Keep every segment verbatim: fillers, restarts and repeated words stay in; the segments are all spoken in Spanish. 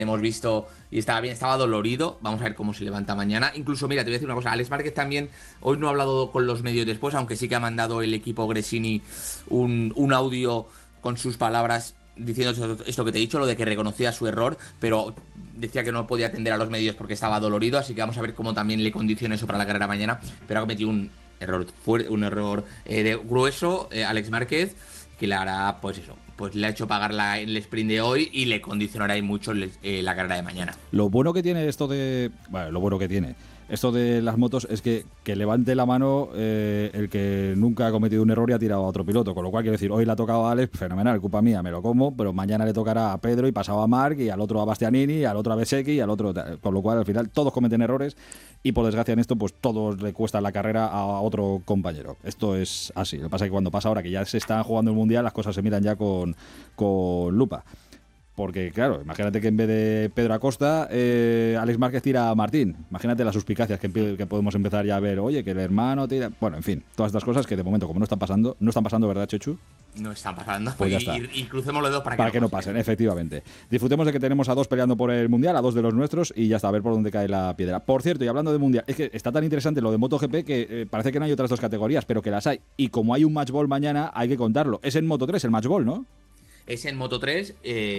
hemos visto y estaba bien, estaba dolorido. Vamos a ver cómo se levanta mañana. Incluso, mira, te voy a decir una cosa. Alex Márquez también hoy no ha hablado con los medios después, aunque sí que ha mandado el equipo Gresini un, un audio con sus palabras diciendo esto, esto que te he dicho, lo de que reconocía su error, pero decía que no podía atender a los medios porque estaba dolorido. Así que vamos a ver cómo también le condiciona eso para la carrera mañana. Pero ha cometido un error fuerte, un error eh, de grueso, eh, Alex Márquez, que le hará, pues eso, pues le ha hecho pagar la, el sprint de hoy y le condicionará ahí mucho el, eh, la carrera de mañana. Lo bueno que tiene esto de... Bueno, lo bueno que tiene esto de las motos es que, que levante la mano eh, el que nunca ha cometido un error y ha tirado a otro piloto, con lo cual quiero decir, hoy le ha tocado a Alex, fenomenal, culpa mía, me lo como, pero mañana le tocará a Pedro y pasado a Marc y al otro a Bastianini y al otro a Bezzecchi y al otro, con lo cual al final todos cometen errores y por desgracia en esto pues todos le cuesta la carrera a otro compañero. Esto es así, lo que pasa es que cuando pasa ahora que ya se están jugando el Mundial las cosas se miran ya con, con lupa. Porque, claro, imagínate que en vez de Pedro Acosta, eh, Alex Márquez tira a Martín. Imagínate las suspicacias que, que podemos empezar ya a ver. Oye, que el hermano tira... Bueno, en fin, todas estas cosas que de momento, como no están pasando, no están pasando, ¿verdad, Chechu? No están pasando. Pues ya y, está. Y, y crucemos los dedos para que, para no, que no pasen, efectivamente. Disfrutemos de que tenemos a dos peleando por el Mundial, a dos de los nuestros, y ya está, a ver por dónde cae la piedra. Por cierto, y hablando de Mundial, es que está tan interesante lo de MotoGP que eh, parece que no hay otras dos categorías, pero que las hay. Y como hay un matchball mañana, hay que contarlo. Es en Moto tres el matchball, ¿no? Es en Moto tres,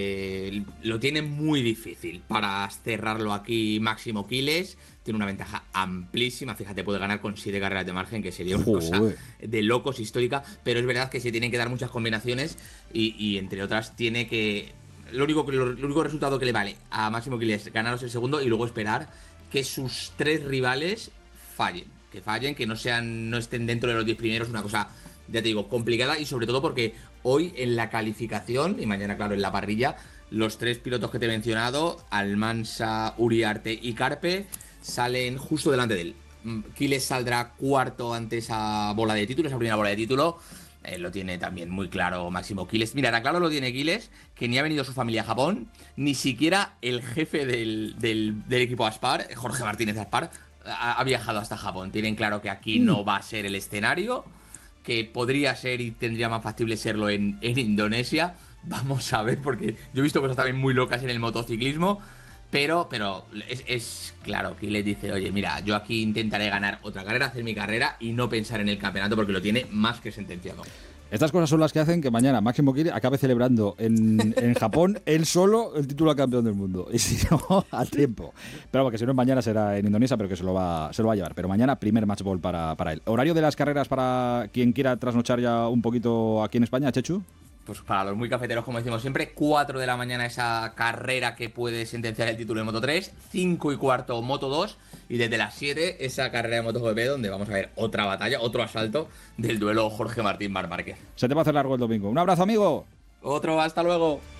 eh, lo tiene muy difícil para cerrarlo aquí Máximo Quiles. Tiene una ventaja amplísima, fíjate, puede ganar con siete carreras de margen, que sería una cosa de locos histórica, pero es verdad que se tienen que dar muchas combinaciones y, y entre otras tiene que... Lo único, lo, lo único resultado que le vale a Máximo Quiles es ganaros el segundo y luego esperar que sus tres rivales fallen, que fallen, que no sean, no estén dentro de los diez primeros, una cosa... Ya te digo, complicada y sobre todo porque hoy en la calificación y mañana, claro, en la parrilla, los tres pilotos que te he mencionado, Almansa, Uriarte y Carpe, salen justo delante de él. Quiles saldrá cuarto ante esa bola de título, esa primera bola de título. Eh, lo tiene también muy claro Máximo Quiles. Mira, claro lo tiene Quiles, que ni ha venido su familia a Japón, ni siquiera el jefe del, del, del equipo Aspar, Jorge Martínez Aspar, ha, ha viajado hasta Japón. Tienen claro que aquí mm. no va a ser el escenario, que podría ser y tendría más factible serlo en, en Indonesia. Vamos a ver, porque yo he visto cosas también muy locas en el motociclismo, pero, pero es, es claro que le dice, oye, mira, yo aquí intentaré ganar otra carrera, hacer mi carrera y no pensar en el campeonato porque lo tiene más que sentenciado. Estas cosas son las que hacen que mañana Máximo Quiles acabe celebrando en, en Japón él solo el título de campeón del mundo. Y si no, a tiempo. Pero porque si no, mañana será en Indonesia, pero que se lo va, se lo va a llevar. Pero mañana, primer matchball para, para él. ¿Horario de las carreras para quien quiera trasnochar ya un poquito aquí en España, Chechu? Pues para los muy cafeteros, como decimos siempre, cuatro de la mañana esa carrera que puede sentenciar el título de Moto tres, cinco y cuarto Moto dos y desde las siete esa carrera de MotoGP donde vamos a ver otra batalla, otro asalto del duelo Jorge Martín Marc Márquez. Se te va a hacer largo el domingo. Un abrazo, amigo. Otro, hasta luego.